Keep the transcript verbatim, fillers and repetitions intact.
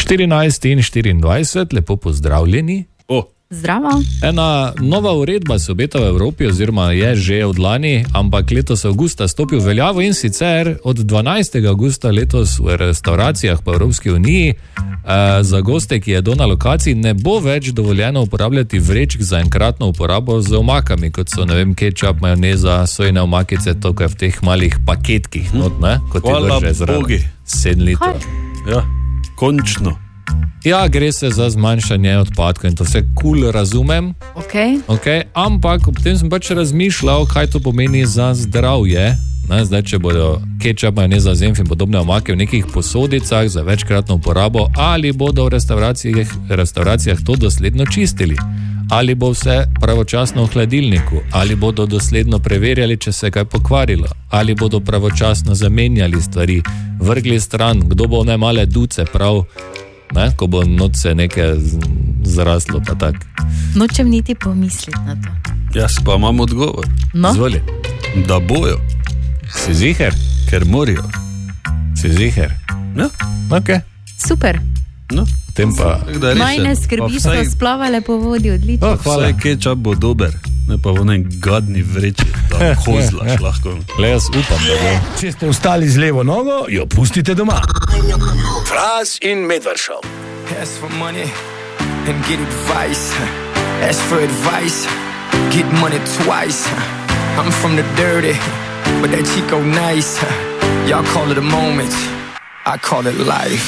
štirinajst in štiriindvajset, lepo pozdravljeni. Oh. Zdravo. Ena nova uredba se obeta v Evropi, oziroma je že od lani, ampak letos avgusta stopi v veljavo, in sicer od dvanajstega avgusta letos v restauracijah po Evropski uniji eh, za goste, ki jedo na lokaciji, ne bo več dovoljeno uporabljati vrečk za enkratno uporabo z omakami, kot so, ne vem, kečap, majoneza, sojine omakice, to, kaj v teh malih paketkih, hm. not, ne, kot je vrže zraven. sedem litrov. Ja, končno. Ja, gre se za zmanjšanje odpadkov in to vse kul cool razumem. Okay. Okay, ampak ob tem sem pač razmišljal, kaj to pomeni za zdravje. Ne, zdaj, če bodo kečap, majoneza, zenf in podobne omake v nekih posodicah za večkratno uporabo, ali bodo v restauracijah, restauracijah to dosledno čistili, ali bo vse pravočasno v hladilniku, ali bodo dosledno preverjali, če se je kaj pokvarilo, ali bodo pravočasno zamenjali stvari, vrgli stran, kdo bo ne male duce prav, ne, ko bo noč se nekaj zraslo pa tak. Nočem niti pomisliti na to. Jaz pa imam odgovor. No? Zvoli. Da bojo. Si ziher? Ker morajo. Si ziher? Ja. Ok. Super. No. Tem pa... Majne skrbi so splavale po vodi, odlično. Oh, hvala. Vsaj kečap bo dober, ne pa v nej gadni vreči, da kozlaš lahko. Le jaz upam, da bo. Če ste vstali z levo nogo, jo pustite doma. Fras in Medvard. Ask for money and get advice. Ask for advice, get money twice. I'm from the dirty, but that Chico nice. Y'all call it a moment, I call it life.